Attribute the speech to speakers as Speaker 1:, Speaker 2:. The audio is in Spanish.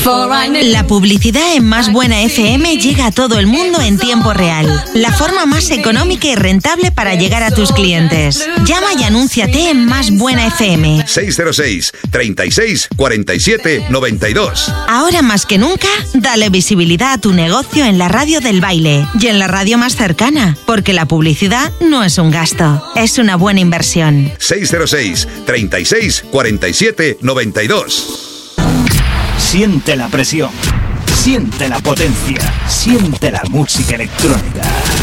Speaker 1: La publicidad en Más Buena FM llega a todo el mundo en tiempo real. La forma más económica y rentable para llegar a tus clientes. Llama y anúnciate en Más Buena FM.
Speaker 2: 606 36 47 92.
Speaker 1: Ahora más que nunca, dale visibilidad a tu negocio en la radio del baile y en la radio más cercana, porque la publicidad no es un gasto, es una buena inversión.
Speaker 2: 606 36 47 92.
Speaker 3: Siente la presión, siente la potencia, siente la música electrónica.